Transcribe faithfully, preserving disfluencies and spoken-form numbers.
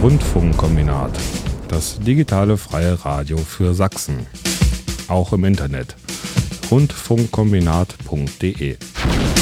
Rundfunkkombinat, das digitale freie Radio für Sachsen. Auch im Internet. rundfunkkombinat punkt de